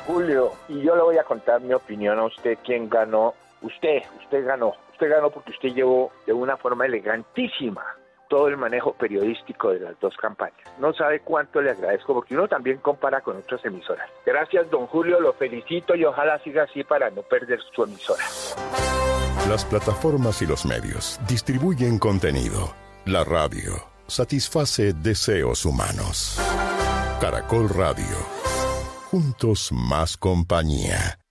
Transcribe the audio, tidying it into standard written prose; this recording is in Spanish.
Julio, y yo le voy a contar mi opinión a usted. ¿Quién ganó? Usted ganó. Usted ganó porque usted llevó de una forma elegantísima todo el manejo periodístico de las dos campañas. No sabe cuánto le agradezco, porque uno también compara con otras emisoras. Gracias, don Julio, lo felicito y ojalá siga así para no perder su emisora. Las plataformas y los medios distribuyen contenido. La radio satisface deseos humanos. Caracol Radio. Juntos más compañía.